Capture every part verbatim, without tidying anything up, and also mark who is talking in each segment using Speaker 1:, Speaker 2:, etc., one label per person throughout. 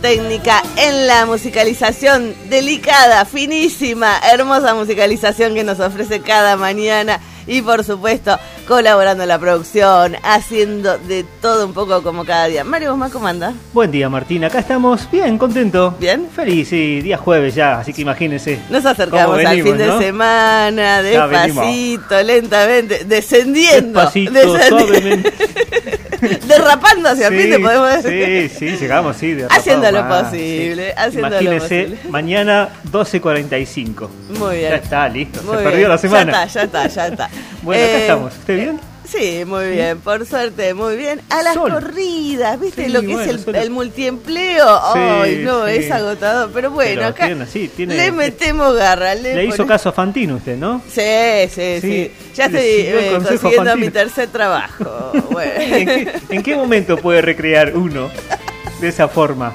Speaker 1: técnica en la musicalización delicada, finísima, hermosa musicalización que nos ofrece cada mañana y por supuesto colaborando en la producción, haciendo de todo un poco como cada día. Mario Guzmán, ¿cómo anda?
Speaker 2: Buen día, Martín, acá estamos bien, contento.
Speaker 1: ¿Bien?
Speaker 2: Feliz, sí, día jueves ya, así que imagínense.
Speaker 1: Nos acercamos venimos, al fin de ¿no? semana, despacito, lentamente, descendiendo.
Speaker 2: Despacito,
Speaker 1: descendiendo.
Speaker 2: suavemente.
Speaker 1: Derrapando hacia
Speaker 2: sí,
Speaker 1: el fin, podemos decir.
Speaker 2: Sí, sí, llegamos, sí.
Speaker 1: Haciendo lo
Speaker 2: más,
Speaker 1: posible,
Speaker 2: sí.
Speaker 1: haciendo
Speaker 2: Imagínese,
Speaker 1: lo posible.
Speaker 2: mañana doce cuarenta y cinco.
Speaker 1: Muy bien.
Speaker 2: Ya está, listo,
Speaker 1: muy
Speaker 2: se
Speaker 1: bien.
Speaker 2: perdió la semana.
Speaker 1: Ya está, ya está, ya está.
Speaker 2: Bueno, acá eh, estamos. ¿Usted bien?
Speaker 1: Sí, muy bien, por suerte, muy bien. A las Sol. corridas, ¿viste? Sí, lo que bueno, es el, el multiempleo. Ay, sí, no, sí. es agotador. Pero bueno, pero acá tiene, sí, tiene, le metemos garra. Le,
Speaker 2: le hizo caso a Fantino usted, ¿no?
Speaker 1: Sí, sí, sí. sí. Ya estoy eh, consiguiendo mi tercer trabajo. Bueno.
Speaker 2: ¿En, qué, ¿En qué momento puede recrear uno de esa forma?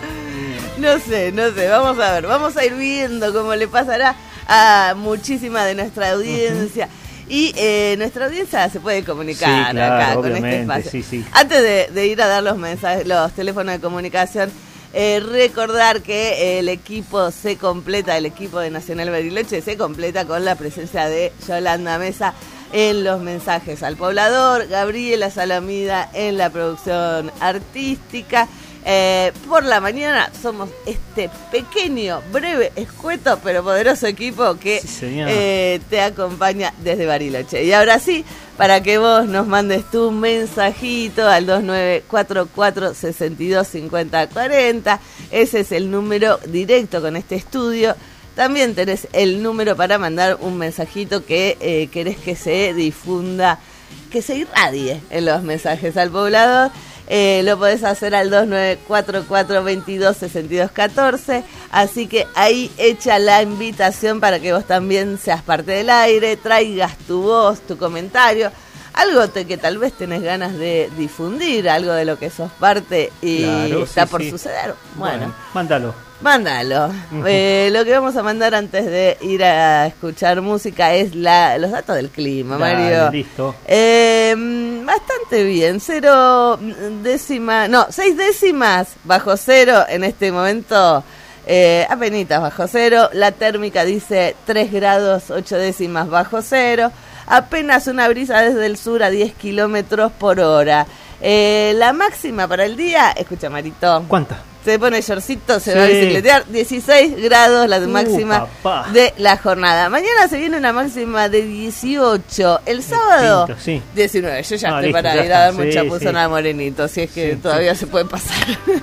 Speaker 1: No sé, no sé. Vamos a ver, vamos a ir viendo cómo le pasará a muchísima de nuestra audiencia. Uh-huh. Y eh, nuestra audiencia se puede comunicar sí, claro, acá con este espacio. Sí, sí. Antes de, de ir a dar los mensajes, los teléfonos de comunicación, eh, recordar que el equipo se completa, el equipo de Nacional Bariloche se completa con la presencia de Yolanda Mesa en los mensajes al poblador, Gabriela Salamida en la producción artística. Eh, por la mañana somos este pequeño, breve, escueto, pero poderoso equipo que sí, eh, te acompaña desde Bariloche. Y ahora sí, para que vos nos mandes tu mensajito al dos nueve cuatro cuatro, seis dos cinco cero cuatro cero, ese es el número directo con este estudio. También tenés el número para mandar un mensajito que eh, querés que se difunda, que se irradie en los mensajes al poblador. Eh, lo podés hacer al dos nueve cuatro cuatro, veintidós, sesenta y dos, catorce. Así que ahí echa la invitación para que vos también seas parte del aire, traigas tu voz, tu comentario, algo te, que tal vez tenés ganas de difundir, algo de lo que sos parte y claro, está sí, por sí. suceder. Bueno, bueno,
Speaker 2: mándalo.
Speaker 1: Mándalo. Uh-huh. Eh, lo que vamos a mandar antes de ir a escuchar música es la, los datos del clima, Dale, Mario.
Speaker 2: Listo.
Speaker 1: Eh, bastante bien. Cero décimas, no, seis décimas bajo cero en este momento. Eh, apenitas bajo cero. La térmica dice tres grados, ocho décimas bajo cero. Apenas una brisa desde el sur a diez kilómetros por hora. Eh, la máxima para el día, escucha Marito.
Speaker 2: ¿Cuánta?
Speaker 1: Se pone shortcito, se sí. va a bicicletear, dieciséis grados la máxima uh, de la jornada. Mañana se viene una máxima de dieciocho. El sábado, Tinto, sí. diecinueve. Yo ya ah, estoy listo, para ya ir está. a darme un sí, chapuzón sí. a Morenito, si es que sí, todavía sí. se puede pasar.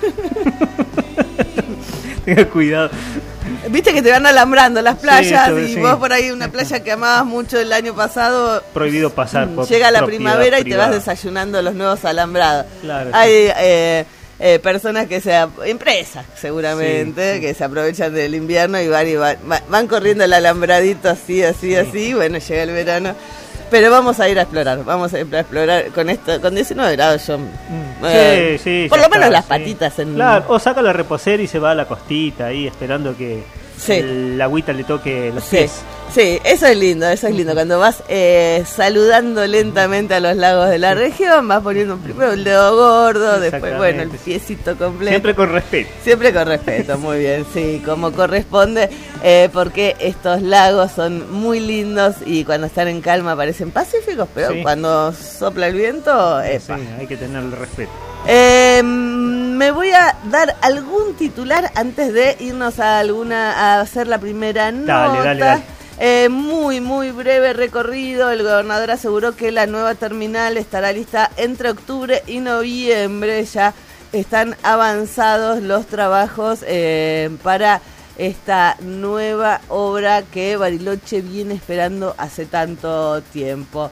Speaker 2: Tenga cuidado.
Speaker 1: Viste que te van alambrando las playas sí, y
Speaker 2: sí.
Speaker 1: vos por ahí una playa que amabas mucho el año pasado.
Speaker 2: Prohibido pasar. Por
Speaker 1: llega la primavera y
Speaker 2: privada.
Speaker 1: te vas desayunando los nuevos alambrados.
Speaker 2: Claro,
Speaker 1: Hay sí. eh, eh, personas que se, empresas seguramente, sí, sí. que se aprovechan del invierno y van, y van, van corriendo el alambradito así, así, sí. así. Bueno, llega el verano. Pero vamos a ir a explorar, vamos a ir a explorar con esto, con diecinueve grados yo, mm. eh, sí, sí, por lo menos está, las patitas sí. en...
Speaker 2: Claro, o saca la reposera y se va a la costita ahí esperando que sí. el agüita le toque los
Speaker 1: sí.
Speaker 2: pies.
Speaker 1: Sí, eso es lindo, eso es lindo. Cuando vas eh, saludando lentamente a los lagos de la sí. región, vas poniendo primero el dedo gordo, después, bueno, el piecito completo.
Speaker 2: Siempre con respeto.
Speaker 1: Siempre con respeto, muy bien, sí, como corresponde, eh, porque estos lagos son muy lindos y cuando están en calma parecen pacíficos, pero sí. cuando sopla el viento, epa.
Speaker 2: Sí, hay que tenerle respeto.
Speaker 1: Eh, me voy a dar algún titular antes de irnos a alguna a hacer la primera nota.
Speaker 2: Dale, dale, dale.
Speaker 1: Eh, muy, muy breve recorrido. El gobernador aseguró que la nueva terminal estará lista entre octubre y noviembre. Ya están avanzados los trabajos eh, para esta nueva obra que Bariloche viene esperando hace tanto tiempo.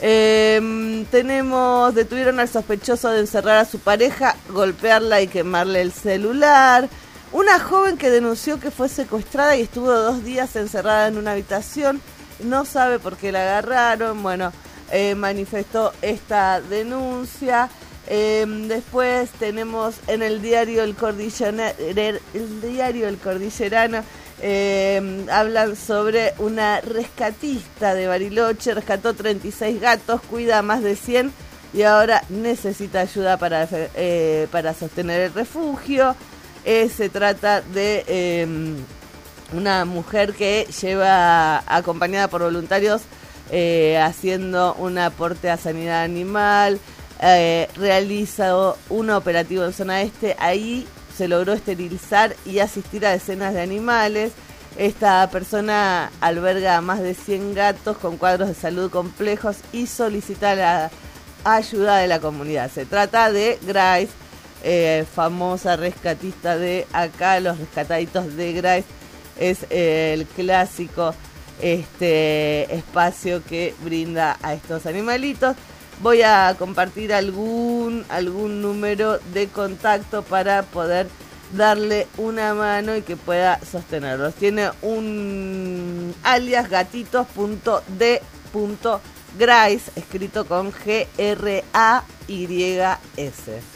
Speaker 1: Eh, tenemos, detuvieron al sospechoso de encerrar a su pareja, golpearla y quemarle el celular. Una joven que denunció que fue secuestrada y estuvo dos días encerrada en una habitación, no sabe por qué la agarraron, bueno, eh, manifestó esta denuncia. Eh, después tenemos en el diario El Cordillerano, el diario El Cordillerano, eh, hablan sobre una rescatista de Bariloche, rescató treinta y seis gatos, cuida a más de cien y ahora necesita ayuda para, eh, para sostener el refugio. Eh, se trata de eh, una mujer que lleva, acompañada por voluntarios, eh, haciendo un aporte a sanidad animal, eh, realiza un operativo en zona este. Ahí se logró esterilizar y asistir a decenas de animales. Esta persona alberga a más de cien gatos con cuadros de salud complejos y solicita la ayuda de la comunidad. Se trata de Grace, eh, famosa rescatista de acá, los rescataditos de Grace. Es eh, el clásico este espacio que brinda a estos animalitos. Voy a compartir algún, algún número de contacto para poder darle una mano y que pueda sostenerlos. Tiene un alias gatitos punto d punto grace, escrito con G R A Y S.